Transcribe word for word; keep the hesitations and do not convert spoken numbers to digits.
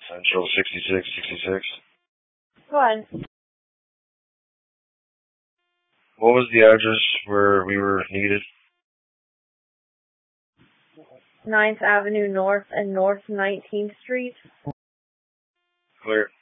Central sixty-six sixty-six. Go ahead. What was the address where we were needed? ninth Avenue North and North nineteenth Street. Clear.